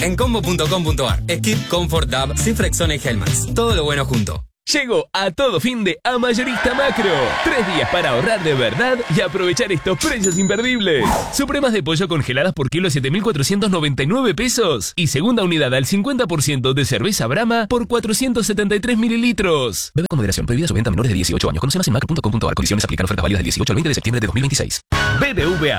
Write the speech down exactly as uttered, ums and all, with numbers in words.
en combo punto com punto ar. Skip, Comfort, Dab, Cifrexona y Hellmann's. Todo lo bueno junto. Llegó a todo fin de a Mayorista Macro. Tres días para ahorrar de verdad y aprovechar estos precios imperdibles. Supremas de pollo congeladas por kilo siete mil cuatrocientos noventa y nueve pesos. Y segunda unidad al cincuenta por ciento de cerveza Brahma por cuatrocientos setenta y tres mililitros. Bebe con moderación. Prohibida su venta a menores de dieciocho años. Conoce más en macro punto com punto ar. Condiciones aplican. Ofertas válidas del dieciocho al veinte de septiembre de dos mil veintiséis. B B V A